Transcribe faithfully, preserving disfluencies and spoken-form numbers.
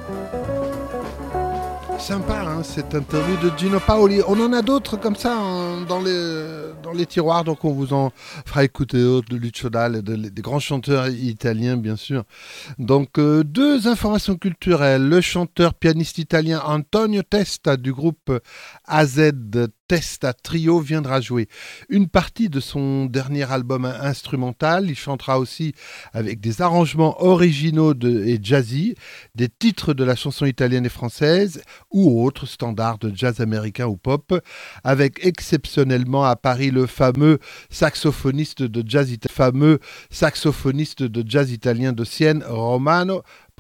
Sympa, hein, cette interview de Gino Paoli. On en a d'autres comme ça hein, dans, les, dans les tiroirs, donc on vous en fera écouter d'autres de Lucio Dalla, de, des grands chanteurs italiens, bien sûr. Donc, euh, deux informations culturelles. Le chanteur pianiste italien Antonio Testa du groupe A Z Testa Trio viendra jouer une partie de son dernier album instrumental. Il chantera aussi avec des arrangements originaux de, et jazzy, des titres de la chanson italienne et française ou autres standards de jazz américain ou pop, avec exceptionnellement à Paris le fameux saxophoniste de jazz, ita- fameux saxophoniste de jazz italien de Sienne, Romano